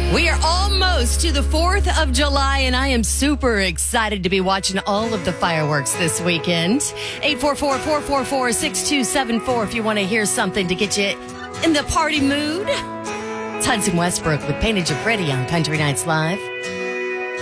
We are almost to the 4th of July, and I am super excited to be watching all of the fireworks this weekend. 844-444-6274 if you want to hear something to get you in the party mood. It's Hudson Westbrook with Painted You Pretty on Country Nights Live.